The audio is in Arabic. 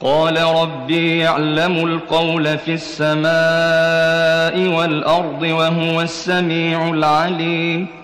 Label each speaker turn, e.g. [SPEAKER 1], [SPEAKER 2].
[SPEAKER 1] قال ربي يعلم القول في السماء والأرض وهو السميع العليم